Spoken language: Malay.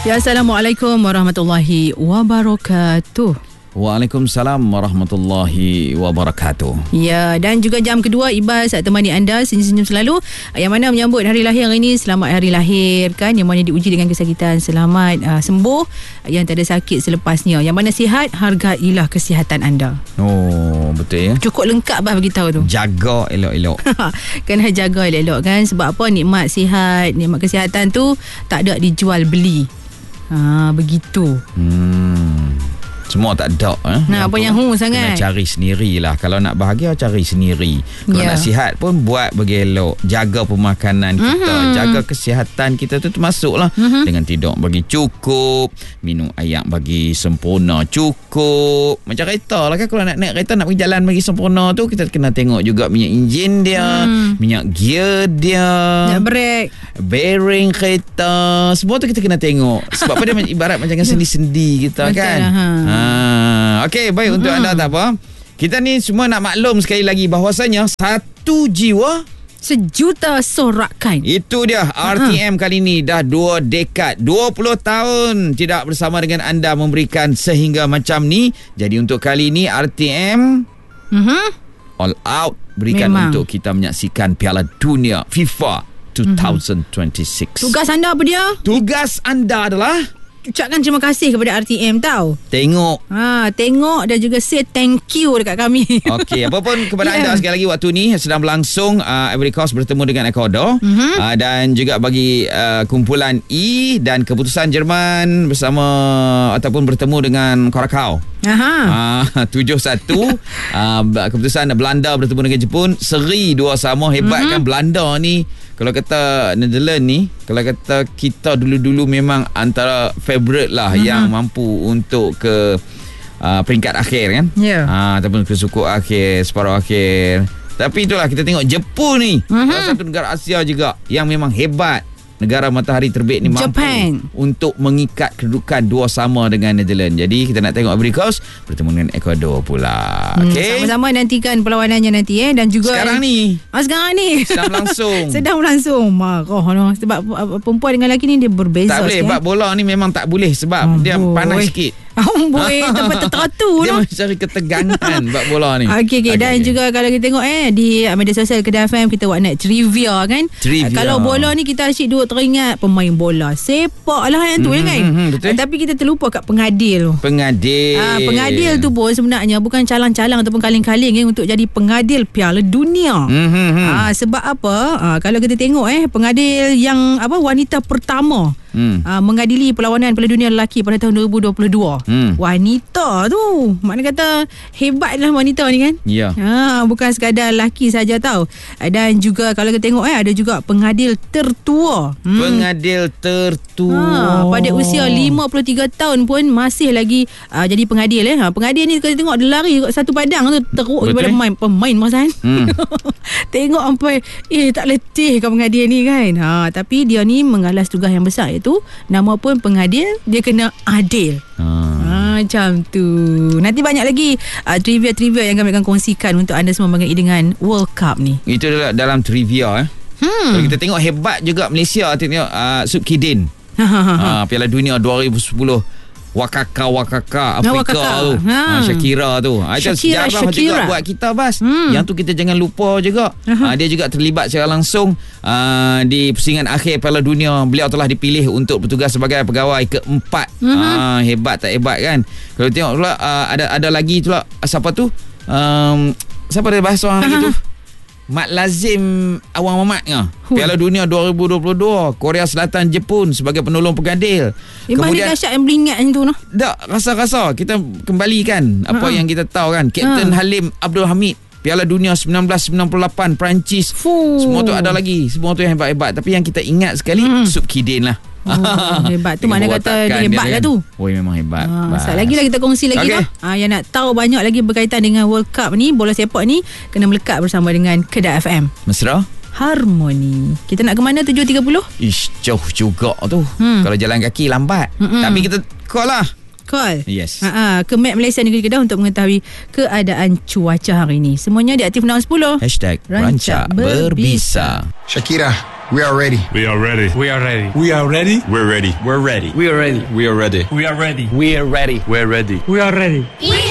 Ya, Assalamualaikum warahmatullahi wabarakatuh. Waalaikumsalam warahmatullahi wabarakatuh. Ya, dan juga jam kedua Ibas temani anda senyum-senyum selalu. Yang mana menyambut hari lahir hari ini, selamat hari lahir kan. Yang mana diuji dengan kesakitan, selamat sembuh. Yang tak ada sakit selepasnya. Yang mana sihat, hargailah kesihatan anda. Oh, betul ya. Cukup lengkap bah beritahu tu. Jaga elok-elok. Kena jaga elok-elok kan. Sebab apa, nikmat sihat, nikmat kesihatan tu tak ada dijual beli. Begitu. Semua tak ada Nah, apa yang sangat. Kena cari sendirilah. Kalau nak bahagia, cari sendiri. Kalau nak sihat pun buat bergelok. Jaga pemakanan kita, jaga kesihatan kita tu termasuklah dengan tidur bagi cukup, minum air bagi sempurna cukup. Macam kereta lah kan. Kalau nak naik kereta, nak pergi jalan bagi sempurna tu, kita kena tengok juga minyak enjin dia, minyak gear dia, minyak brake, bearing kereta. Semua tu kita kena tengok. Sebab apa, dia ibarat macam sendi-sendi kita. Betul, kan Okey, baik. Untuk anda tak apa, kita ni semua nak maklum sekali lagi bahawasanya satu jiwa sejuta sorakan. Itu dia RTM kali ni dah 2 dekad, 20 tahun tidak bersama dengan anda memberikan sehingga macam ni. Jadi untuk kali ni RTM all out berikan untuk kita menyaksikan Piala Dunia FIFA 2026. Tugas anda apa dia? Tugas anda adalah ucapkan terima kasih kepada RTM tau. Tengok tengok dan juga say thank you dekat kami. Okey, apapun kepada anda sekali lagi, waktu ni sedang berlangsung Ivory Coast bertemu dengan Ecuador, dan juga bagi kumpulan E dan keputusan Jerman bersama ataupun bertemu dengan Curacao. 7-1. Keputusan Belanda bertemu dengan Jepun, seri 2-2. Hebat kan Belanda ni. Kalau kata Netherlands ni, kalau kata kita dulu-dulu memang antara favourite lah yang mampu untuk ke peringkat akhir kan, ataupun ke suku akhir, separuh akhir. Tapi itulah, kita tengok Jepun ni, salah satu negara Asia juga yang memang hebat. Negara matahari terbit ni mampu untuk mengikat kedudukan 2-2 dengan Netherlands. Jadi kita nak tengok Ivory Coast bertemu dengan Ecuador pula. Sama-sama nantikan perlawanannya nanti dan juga sekarang ni sedang berlangsung. Sedang berlangsung. Marah sebab perempuan dengan lelaki ni dia berbeza. Tak boleh, bab bola ni memang tak boleh sebab dia panas sikit. Boleh tempat tertentu dia mencari ketegangan bab bola ni. Okey. Dan juga kalau kita tengok di media sosial Kedah FM, kita buat nak trivia kan. Kalau bola ni kita asyik duk teringat pemain bola sepak lah yang tu kan. Tapi kita terlupa kat pengadil. Pengadil tu pun sebenarnya bukan calang-calang ataupun kaling-kaling untuk jadi pengadil Piala Dunia. Sebab apa? Kalau kita tengok pengadil yang wanita pertama mengadili perlawanan Piala Dunia lelaki pada tahun 2022. Wanita tu, makna kata hebatlah wanita ni kan. Bukan sekadar lelaki saja tau. Dan juga kalau kita tengok ada juga pengadil tertua. Pada usia 53 tahun pun masih lagi jadi pengadil. Pengadil ni kalau tengok dia lari satu padang tu teruk daripada pemain masa kan. Tengok sampai tak letih kan pengadil ni kan. Tapi dia ni mengalas tugas yang besar, iaitu nama pun pengadil, dia kena adil. Macam tu. Nanti banyak lagi trivia-trivia yang kami akan kongsikan untuk anda semua mengenai dengan World Cup ni. Itu dalam trivia Kalau kita tengok hebat juga Malaysia. Tengok Subkidin Piala Dunia 2010, Wakaka Afrika tu, Shakira tu. Itu sejarah juga buat kita Bas. Yang tu kita jangan lupa juga. Dia juga terlibat secara langsung di pusingan akhir Piala Dunia. Beliau telah dipilih untuk bertugas sebagai pegawai keempat. Hebat tak hebat kan. Kalau tengok pula ada lagi tu lah, siapa tu, siapa dia bahas orang lagi tu, Mat Lazim Awang Mamat Piala Dunia 2022, Korea Selatan Jepun sebagai penolong pengadil. Kemudian dahsyat yang beringat tu tak rasa-rasa kita kembalikan apa yang kita tahu kan. Kapten Halim Abdul Hamid Piala Dunia 1998 Perancis. Semua tu ada lagi. Semua tu yang hebat-hebat. Tapi yang kita ingat sekali Subkidin lah. Hebat tu, mana kata dia hebat lah tu. Memang hebat. Sekali lagi lah kita kongsi lagi yang nak tahu banyak lagi berkaitan dengan World Cup ni, bola sepak ni, kena melekat bersama dengan Kedah FM. Mesra Harmoni. Kita nak ke mana 7.30? Jauh juga tu. Kalau jalan kaki lambat. Tapi kita call lah. Yes. Ke Map Malaysia Negeri Kedah untuk mengetahui keadaan cuaca hari ini. Semuanya di Aktif 610. #Rancak Berbisa. Shakira, We are ready. We are ready. We are ready. We are ready. We're ready. We're ready. We are ready. We are ready. We are ready. We are ready. We're ready. We are ready. We